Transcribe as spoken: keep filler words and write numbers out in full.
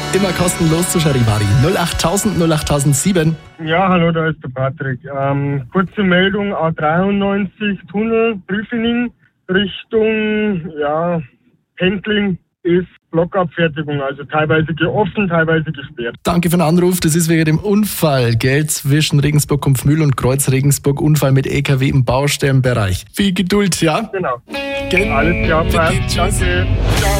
Immer kostenlos zu Charivari. null achttausend null achttausendsieben. Ja, hallo, da ist der Patrick. Ähm, kurze Meldung, A dreiundneunzig Tunnel, Prüfening, Richtung, ja, Pendling ist Blockabfertigung, also teilweise offen, teilweise gesperrt. Danke für den Anruf. Das ist wegen dem Unfall, gell, zwischen Regensburg-Kumpfmühl und Kreuz Regensburg. Unfall mit L K W im Baustellenbereich. Viel Geduld, ja? Genau. Gell? Alles klar, passt. Tschüss. Danke. Ciao.